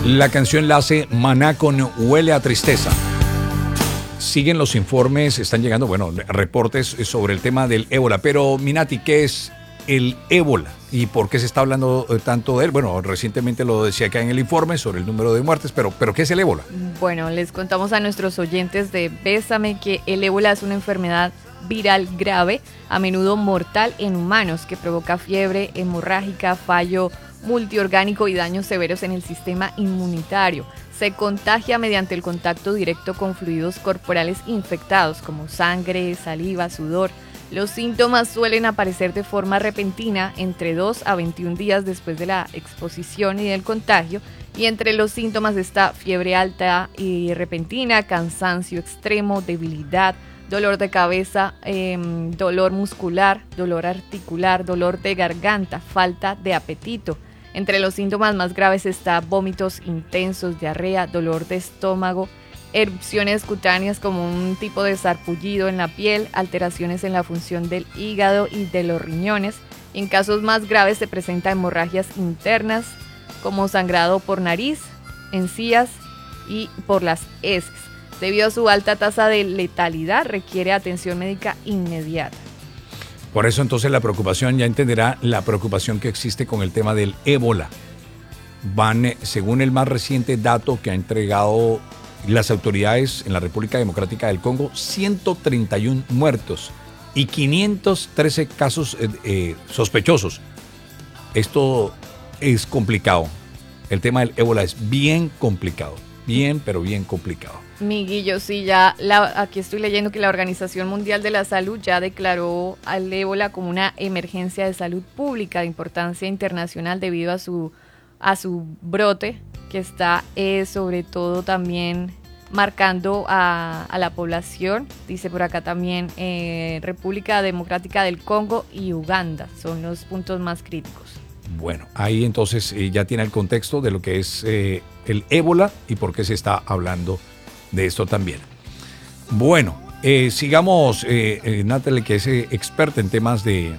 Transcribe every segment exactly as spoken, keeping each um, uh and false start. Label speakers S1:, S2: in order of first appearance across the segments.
S1: La canción la hace Maná con Huele a Tristeza. Siguen los informes, están llegando, bueno, reportes sobre el tema del ébola. Pero, Minati, ¿qué es el ébola? ¿Y por qué se está hablando tanto de él? Bueno, recientemente lo decía acá en el informe sobre el número de muertes, pero, pero ¿qué es el ébola?
S2: Bueno, les contamos a nuestros oyentes de Bésame que el ébola es una enfermedad viral grave, a menudo mortal en humanos, que provoca fiebre hemorrágica, fallo multiorgánico y daños severos en el sistema inmunitario. Se contagia mediante el contacto directo con fluidos corporales infectados como sangre, saliva, sudor. Los síntomas suelen aparecer de forma repentina entre dos a veintiún días después de la exposición y del contagio, y entre los síntomas está fiebre alta y repentina, cansancio extremo, debilidad, dolor de cabeza, eh, dolor muscular, dolor articular, dolor de garganta, falta de apetito. Entre los síntomas más graves está vómitos intensos, diarrea, dolor de estómago, erupciones cutáneas como un tipo de sarpullido en la piel, alteraciones en la función del hígado y de los riñones. En casos más graves se presentan hemorragias internas como sangrado por nariz, encías y por las heces. Debido a su alta tasa de letalidad, requiere atención médica inmediata.
S1: Por eso entonces la preocupación, ya entenderá la preocupación que existe con el tema del ébola. Van, según el más reciente dato que ha entregado las autoridades en la República Democrática del Congo, ciento treinta y uno muertos y quinientos trece casos eh, eh, sospechosos. Esto es complicado. El tema del ébola es bien complicado. Bien, pero bien complicado.
S2: Miguillo, sí, ya la, aquí estoy leyendo que la Organización Mundial de la Salud ya declaró al ébola como una emergencia de salud pública de importancia internacional debido a su, a su brote, que está eh, sobre todo también marcando a, a la población. Dice por acá también eh, República Democrática del Congo y Uganda son los puntos más críticos.
S1: Bueno, ahí entonces eh, ya tiene el contexto de lo que es eh, el ébola y por qué se está hablando de esto también. Bueno, eh, sigamos, eh, eh, Natalie, que es eh, experta en temas de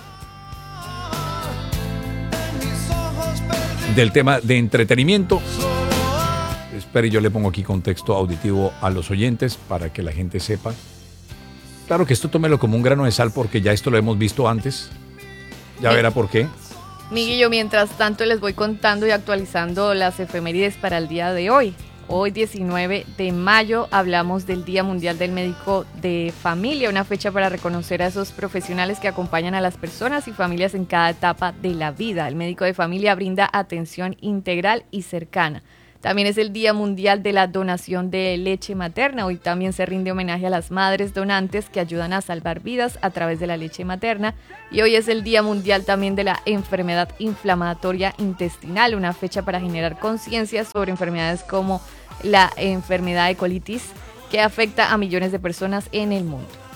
S1: del tema de entretenimiento. Espere, yo le pongo aquí contexto auditivo a los oyentes para que la gente sepa. Claro que esto tómelo como un grano de sal porque ya esto lo hemos visto antes. Ya
S2: sí.
S1: Verá por qué.
S2: Miguelillo, mientras tanto les voy contando y actualizando las efemérides para el día de hoy. Hoy, diecinueve de mayo, hablamos del Día Mundial del Médico de Familia, una fecha para reconocer a esos profesionales que acompañan a las personas y familias en cada etapa de la vida. El médico de familia brinda atención integral y cercana. También es el Día Mundial de la Donación de Leche Materna. Hoy también se rinde homenaje a las madres donantes que ayudan a salvar vidas a través de la leche materna. Y hoy es el Día Mundial también de la Enfermedad Inflamatoria Intestinal, una fecha para generar conciencia sobre enfermedades como la enfermedad de colitis que afecta a millones de personas en el mundo.